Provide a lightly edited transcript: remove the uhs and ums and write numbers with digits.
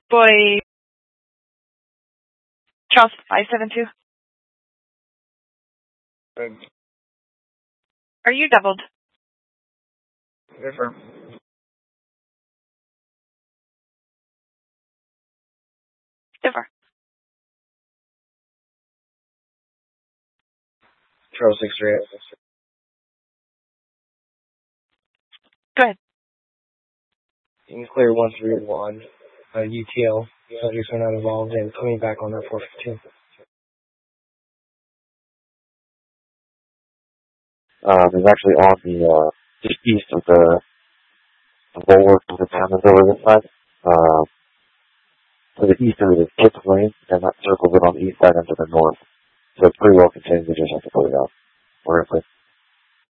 Boy, Charles 572. Good. Are you doubled? Different. Differ. Charles 638. Go ahead. You can clear 131. UTL. Subjects are not involved in coming back on that 415. It's actually on the just east of the bulwark of the town that's over this side. To the east of it is Kip's Lane, and that circles it on the east side and to the north. So it's pretty well contained, we just have to put it out. Or if